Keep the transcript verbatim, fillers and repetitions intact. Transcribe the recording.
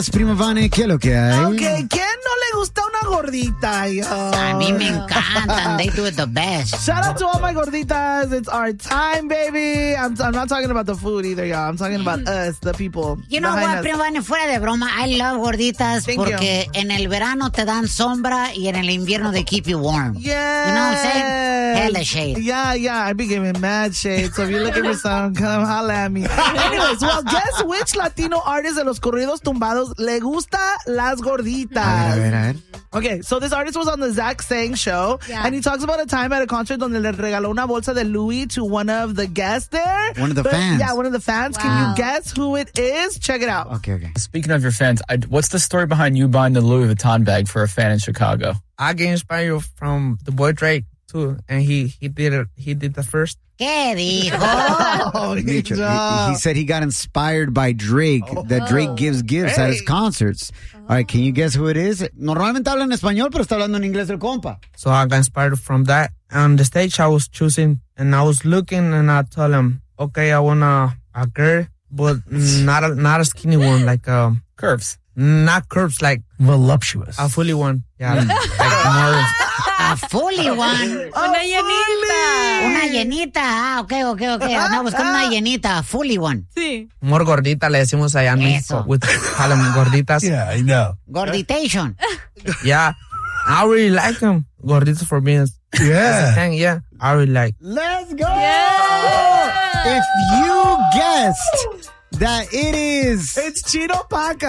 Prima Vane, ¿qué es lo que hay? Ok, ¿quién no le gusta una gordita? Yo? A mí me encantan. They do it the best. Shout out to all my gorditas. It's our time, baby. I'm, I'm not talking about the food either, y'all. I'm talking about us, the people. You know what, Prima Vane, fuera de broma, I love gorditas Thank porque you. en el verano te dan sombra y en el invierno they keep you warm. Yeah. You know what I'm saying? Hella shade. Yeah, yeah. I be giving mad shade. So if you're looking for some, come holla at me. Anyways, well, guess which Latino artist de los corridos tumbados le gusta las gorditas? A ver, a ver, a ver. Okay, so this artist was on the Zach Sang show, Yeah. and he talks about a time at a concert donde le regaló una bolsa de Louis to one of the guests there. One of the But- fans. Yeah, one of the fans. Can Wow. you guess who it is? Check it out. Okay, okay. Speaking of your fans, I, what's the story behind you buying the Louis Vuitton bag for a fan in Chicago? I get inspired from the boy Drake too, and he he did it. He did the first. ¿Qué dijo? Oh, Dicho, he, he said he got inspired by Drake, that Drake gives gifts at his Hey. concerts. All right, can you guess who it is? Normalmente habla en español, pero está hablando en inglés el compa. So I got inspired from that. On the stage, I was choosing, and I was looking, and I told him, "Okay, I want a, a girl, but not a, not a skinny one, like um, Curves. not curves, like Voluptuous. a fully one. Yeah, like more." A fully one. Una llenita. Una llenita. Ah, ok, ok, ok. Andaba buscando una llenita. A fully one. Sí. More gordita le decimos allá en Eso. México. With call them gorditas. Yeah, I know. Gorditation. Yeah, I really like them. Gorditas for me is is a Yeah. thing. Yeah, I really like. Let's go! If you guessed that it is... It's Chino Paca.